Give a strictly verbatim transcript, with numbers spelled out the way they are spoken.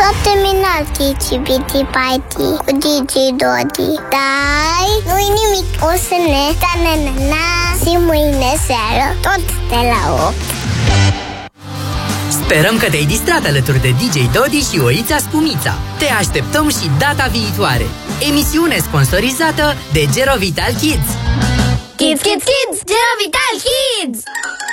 S-a terminat Chichi Biti Party cu D J Dodi. Dar nu-i nimic, o să ne ta-na-na-na și mâine seară, tot de la opt. Sperăm că te-ai distrat alături de D J Dodi și Oița Spumița. Te așteptăm și data viitoare. Emisiune sponsorizată de Gero Vital Kids. Kids, kids, kids! Gero Vital Kids!